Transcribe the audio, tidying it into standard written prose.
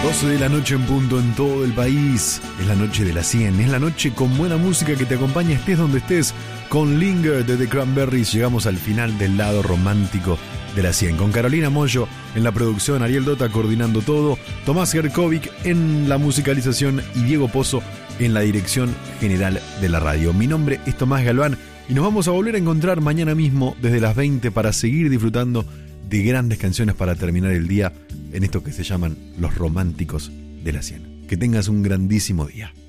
12 de la noche en punto en todo el país. Es la noche de la 100. Es la noche con buena música que te acompaña estés donde estés. Con Linger de The Cranberries llegamos al final del lado romántico de la 100. Con Carolina Mollo en la producción, Ariel Dota coordinando todo, Tomás Gerkovic en la musicalización y Diego Pozo en la dirección general de la radio. Mi nombre es Tomás Galván y nos vamos a volver a encontrar mañana mismo desde las 20 para seguir disfrutando de grandes canciones para terminar el día en esto que se llaman los románticos de la 100. Que tengas un grandísimo día.